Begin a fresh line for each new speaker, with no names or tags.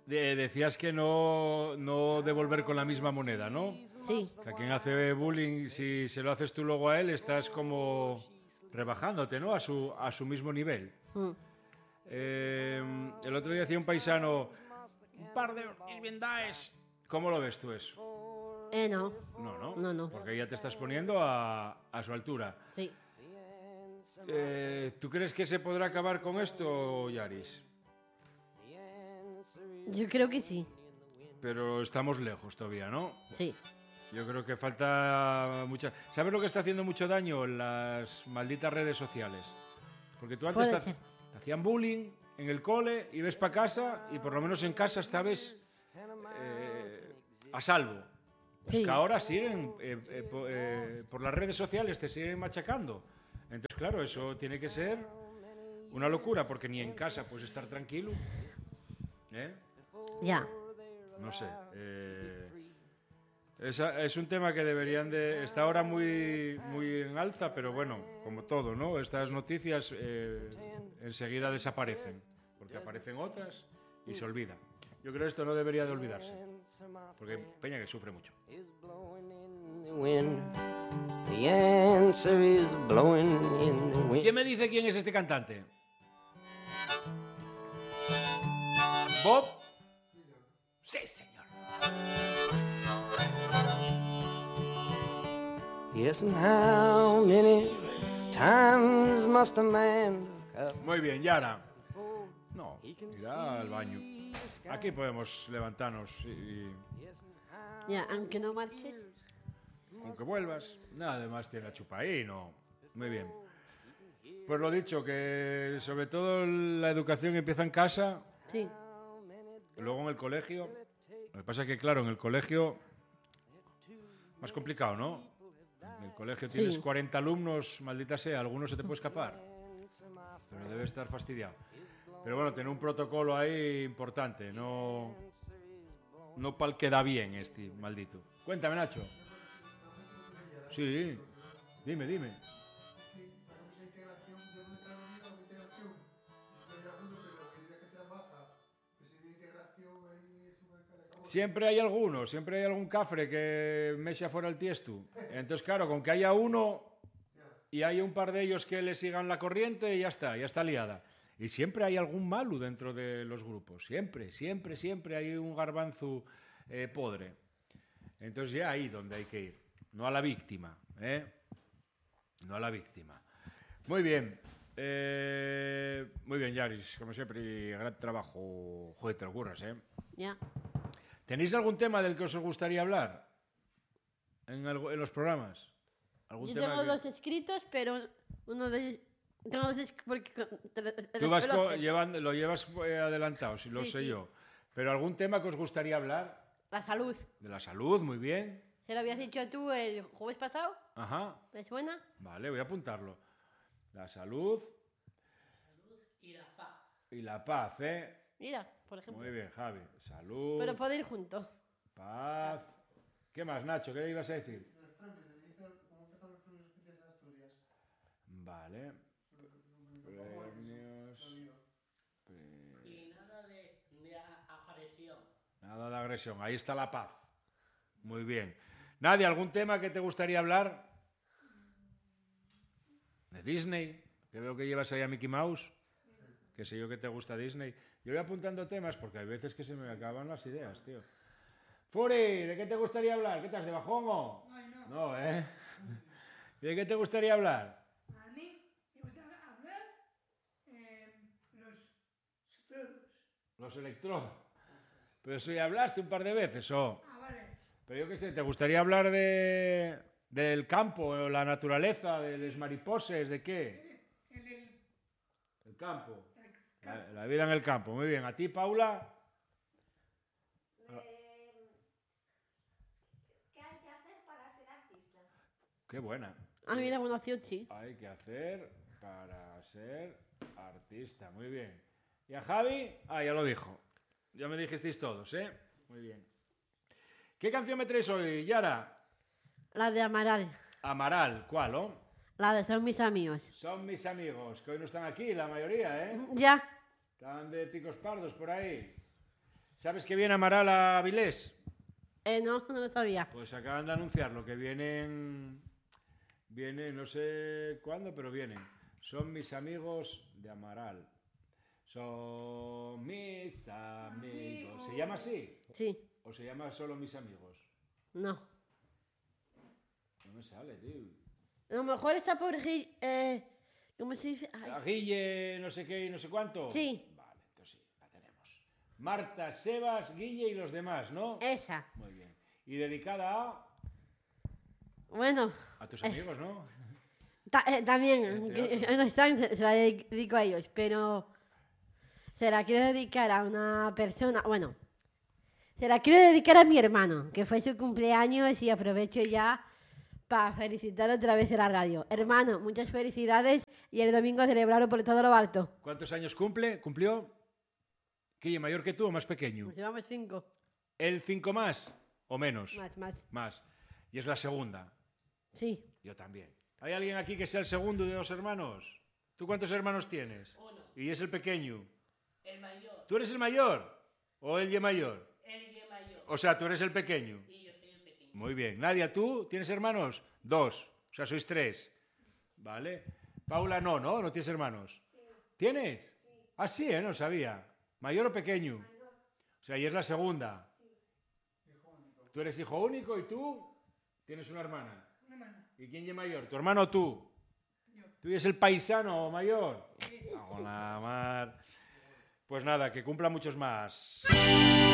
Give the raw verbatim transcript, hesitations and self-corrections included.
De, decías que no, no devolver con la misma moneda, ¿no?
Sí.
Que a quien hace bullying, si se lo haces tú luego a él, estás como rebajándote, ¿no? A su, a su mismo nivel.
Mm.
Eh, el otro día decía un paisano, un par de irbendaes. ¿Cómo lo ves tú eso?
Eh, no.
No, no.
No, no.
Porque ya te estás poniendo a, a su altura.
Sí.
Eh, ¿Tú crees que se podrá acabar con esto, Yaris?
Yo creo que sí.
Pero estamos lejos todavía, ¿no?
Sí.
Yo creo que falta mucha... ¿Sabes lo que está haciendo mucho daño? Las malditas redes sociales. Porque tú antes
Puede
te,
ser.
te hacían bullying en el cole, ibas para casa y por lo menos en casa estabas eh, a salvo. Pues
Sí.
que ahora siguen, eh, eh, po- eh, por las redes sociales te siguen machacando. Entonces, claro, eso tiene que ser una locura, porque ni en casa puedes estar tranquilo. ¿Eh?
Ya.
No sé. Eh, es, es un tema que deberían de... Está ahora muy, muy en alza, pero bueno, como todo, ¿no? Estas noticias eh, enseguida desaparecen, porque aparecen otras y se olvidan. Yo creo que esto no debería de olvidarse, porque Peña que sufre mucho. ¿Quién me dice quién es este cantante? ¿Bob? Sí, señor.
Yes, and how many times must a man look up?
Muy bien, Yara. No, irá al baño. Aquí podemos levantarnos y, y
Ya, aunque no marches.
aunque vuelvas, nada más tiene la chupa ahí, ¿no? Muy bien. Pues lo dicho, que sobre todo la educación empieza en casa,
Sí.
luego en el colegio. Lo que pasa es que, claro, en el colegio más complicado, ¿no? En el colegio tienes
Sí.
cuarenta alumnos, maldita sea, alguno se te puede escapar. Pero debe estar fastidiado. Pero bueno, tiene un protocolo ahí importante, no, no pa'l que da bien este maldito. Cuéntame, Nacho. Sí, dime, dime. Siempre hay alguno, siempre hay algún cafre que me echa fuera el tiesto. Entonces, claro, con que haya uno y haya un par de ellos que le sigan la corriente, ya está, ya está liada. Y siempre hay algún malo dentro de los grupos. Siempre, siempre, siempre hay un garbanzo eh, podre. Entonces ya ahí donde hay que ir. No a la víctima, ¿eh? No a la víctima. Muy bien. Eh, muy bien, Yaris. Como siempre, gran trabajo. Joder, te lo curras, ¿eh?
Ya.
¿Tenéis algún tema del que os gustaría hablar en, algo, en los programas? ¿Algún
Yo
tema
tengo
que-
dos escritos, pero uno de ellos... Tengo dos escritos porque... te lo- te
Tú
los
vas
suelo
co-
hacer.
llevan- lo llevas eh, adelantado, si lo
Sí,
sé
sí.
yo. Pero algún tema que os gustaría hablar
La salud.
de la salud, muy bien.
¿Se lo habías dicho tú el jueves pasado?
Ajá,
¿Me suena?
vale, voy a apuntarlo. La salud
Y la paz.
y la paz, ¿eh?
Mira, por ejemplo.
Muy bien, Javi. Salud,
Pero puede ir juntos.
paz. ¿Qué más, Nacho? ¿Qué ibas a decir? Vale. Premios. Pre-
Y nada de, de a- agresión.
Nada de agresión. Ahí está la paz. Muy bien. Nadia, ¿algún tema que te gustaría hablar? ¿De Disney? Que veo que llevas ahí a Mickey Mouse. Que sé yo que te gusta Disney. Yo voy apuntando temas porque hay veces que se me acaban las ideas, tío. Furi, ¿de qué te gustaría hablar? ¿Qué estás, de bajón o...?
Ay, no.
No, ¿eh? ¿Y de qué te gustaría hablar?
A mí me gusta hablar eh, los susurros.
Los electrodos. Pero eso ya hablaste un par de veces, ¿o?
Ah, vale.
Pero yo qué sé, ¿te gustaría hablar de del campo, la naturaleza, de las mariposas, de qué?
El, el,
El campo.
el
La, la vida en el campo. Muy bien. ¿A ti, Paula?
¿Qué hay que hacer para ser artista?
Qué buena.
A mí la opción sí.
Hay que hacer para ser artista. Muy bien. ¿Y a Javi? Ah, ya lo dijo. Ya me dijisteis todos, ¿eh? Muy bien. ¿Qué canción me traes hoy, Yara?
La de Amaral.
Amaral. ¿Cuál, oh?
La de Son mis amigos.
Son mis amigos, que hoy no están aquí, la mayoría, ¿eh?
Ya.
Están de picos pardos por ahí. ¿Sabes que viene Amaral a Avilés?
Eh, no, no lo sabía.
Pues acaban de anunciarlo, que vienen, vienen, no sé cuándo, pero vienen. Son mis amigos de Amaral. Son mis amigos. ¿Se llama así?
Sí,
¿O se llama solo mis amigos?
no.
No me sale, tío.
A lo mejor está por... Gui- Eh, ¿Cómo se dice? Ay,
¿A Guille, no sé qué y no sé cuánto?
Sí.
Vale, entonces sí, la tenemos. Marta, Sebas, Guille y los demás, ¿no?
esa.
Muy bien. Y dedicada a,
Bueno,
a tus amigos, ¿no?
ta- eh, también,
Entre
que no están, se, se la dedico a ellos, pero se la quiero dedicar a una persona, bueno, se la quiero dedicar a mi hermano, que fue su cumpleaños y aprovecho ya para felicitarlo otra vez en la radio. Hermano, muchas felicidades y el domingo celebrarlo por todo lo alto.
¿Cuántos años cumple? ¿Cumplió? ¿Guille mayor que tú o más pequeño?
Nos llevamos cinco,
¿El cinco más o menos?
más, más.
Más. Y es la segunda.
Sí,
Yo también. ¿Hay alguien aquí que sea el segundo de dos hermanos? ¿Tú cuántos hermanos tienes?
Uno.
Y es el pequeño.
El mayor.
¿Tú eres el mayor? ¿O el ye mayor?
El que mayor.
O sea, tú eres el pequeño.
Y yo soy el pequeño.
Muy bien. Nadia, ¿tú tienes hermanos? Dos. O sea, sois tres. ¿Vale? Paula no, ¿no? ¿No tienes hermanos? ¿Tienes? Ah, sí, ¿eh? No sabía. ¿Mayor o pequeño? O sea, y es la segunda. Tú eres hijo único y tú tienes una hermana.
Una hermana.
¿Y quién es mayor? ¿Tu hermano o tú? ¿Tú eres el paisano mayor? Cago en la mar. Pues nada, que cumpla muchos más.